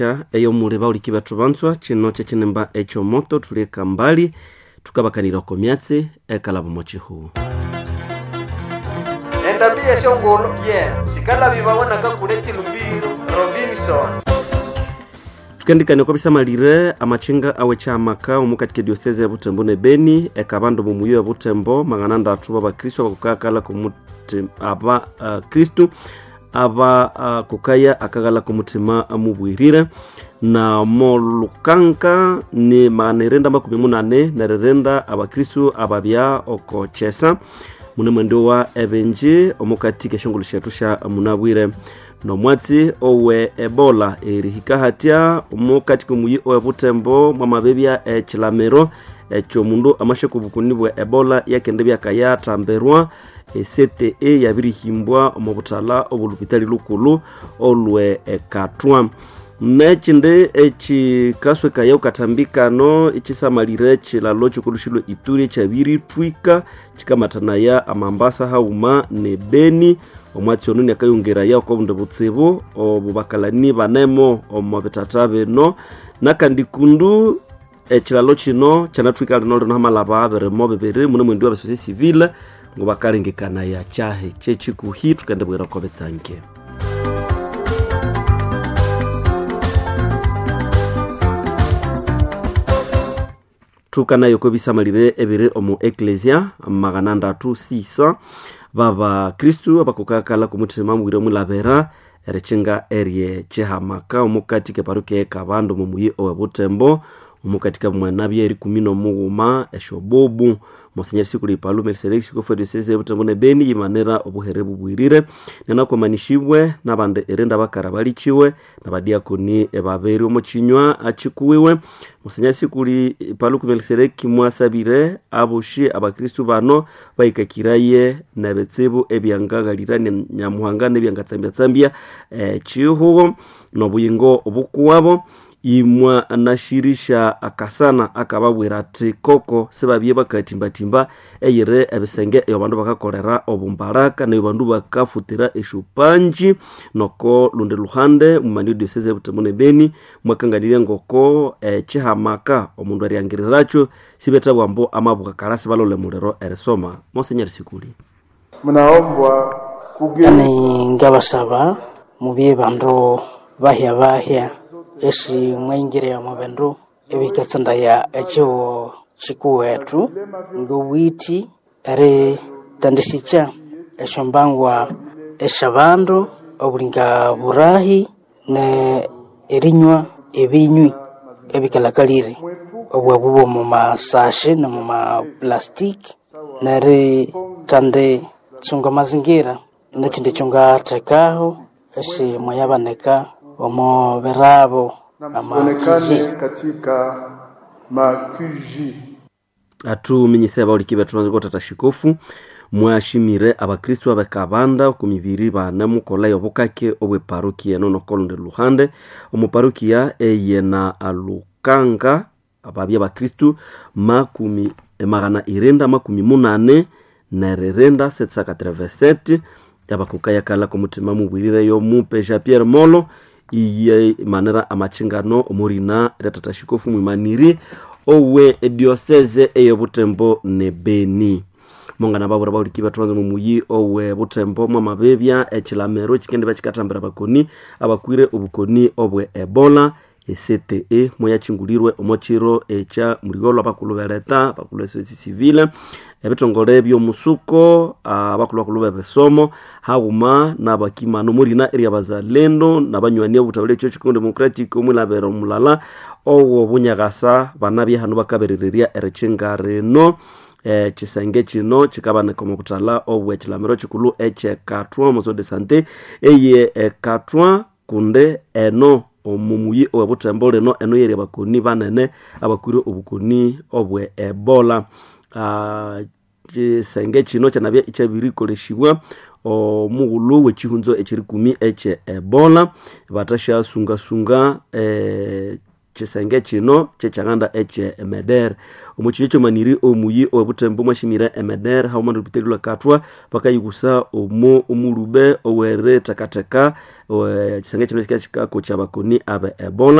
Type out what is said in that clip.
eyo muleba uliki bathu banswa chino chechinemba echo moto tuleka mbali tukabakanira ko myatsi ekala bomochihu endabie shongolo sikala bibabona kakuleti lumbiro Robinson tukendikane ko bisamalire amachinga awe chamaka omukatike diocese ya Butembo ne Beni ekabando mu muyo ya Butembo magananda atuba bakristo bakukakala ku mutima aba Kristo aba kukaya akagala ku mutima amubwirire na molukanka ni manerenda 18 na rerenda abakristo ababya okochesa mune mwendo wa ebenji omukatike shongolo shetusha munabwire no mwatsi owe Ebola erihika hatia omukatike muyi owe Butembo mwamabebya echilamero echo mundu amashe kubukunibwa Ebola yakende byakaya tamberwa CTE yabirihimbwa omubutala obulupitali lukulu olwe ekatwa nechinde echi kasweka ya ukatambikano ichisamalire chilalo chikulushilo Ituri chabiri twika chikamatana ya amambasa hauma ne Beni omwatsi onuni akayongera ya okobunde butsibu obubakalani banemo omubitatabe no nakandikundu echilalo chino chanatwika lino namalaba beremo bebere mune mwendo wa societe civile ngo bakarengekana ya chahe chechikuhi tukande bwera ko betsanke tukana yoko bisamalire ebere omu ecclesia magananda tu 600 baba Kristo abakukakala ku mutima mwire mulabera erechinga erie chehamaka omukatike paruke kabando mu muyi owe Butembo omukatika mwanabye eri 11 eshobobu Monseigneur Sikuli Palu Melselexi ko fodi seze Butembo ne Beni yimanera obuherebu bwirire nena ko manishibwe nabande erenda bakarabalichiwe nabadiakoni ebaberi omuchinywa achikuwiwe Monseigneur Sikuli Palu Melselexi mwasabire abushi abakristo bano bayikakiraye nabetsebo ebyangagalirane nyamuhanga nebyangatsambya chiho no buyingo obukuwabo imwa anashirisha akasana akababwira ati koko sebabye bakatimbatimba eyire ebisenge eyobandu bakakolera obumbaraka ne bandu bakafutira eshupanji noko lunde luhande mumani diocese ya Butembo ne Beni mwakangalire ngoko chihamaka omundu ariangiriracho sibeta bwambo amabuka karasi balole mulero eresoma Monseigneur Sikuli munaombwa kugeni ngabasaba mubiye bandu bahya esi mwengire ya mwabendu ebikatsanda ya echo chikuwetu ngowiti are tandisicha eshombangwa eshabandu obulinga burahi ne erinywa ebinywi ebikalakalire obwabubo mu masashe na mu plastic nare tande chunga mazingira nachinde chunga tekaho esi mwayabaneka omo berabo amaonekane katika makuji atu minyiseba ulikibe tunanzo tatashikofu mwashimire abakristo abakabanda ku mibiri bana mukola yobukake obwe parokia no kolonde luhande omu parokia eyena alukanga ababya abakristo magana irenda 18 na rerenda 787 yabakukaya kala ku mutima mubwirire yo mupe Jean Pierre Molo iye manera amachingano omurina retatashikofu mwimaniri owe diocese eyo Butembo ne Beni mongana babura baulikiba twanze mu muyi owe Butembo mwamabebya echilamero chikende bachikatambira bakoni abakwire ubukoni obwe Ebola CTE moya chingulirwe omochiro echa murigolo abakulubeleta bakulu societe civile ebitongole byo musuko abakulwa besomo hauma nabakima no murina eri abazalendo nabanywani obutabule cyo chikondo democratic omulabero mulala owo bunyagasa banabye hanu bakaberereria erecengare no chisenge chino chikabane komo kutala obwe chilamero chikulu eche katwa mozo de santé eye katwa kunde eno omumuyi owe Butembo leno eno yeri abakoni banene abakuru obukoni obwe Ebola chisenge chino chanabye ichabiri koleshibwa omugulu wechihunzo echiri 10 eche Ebola batasha sunga chisenge chino chechanganda eche emeder omuchicho maniri omuyi obutembo mwashimira emeder haumandu bitegelwa katwa bakayigusa omurube owere takataka chisenge chino chikako chabakoni abe ebola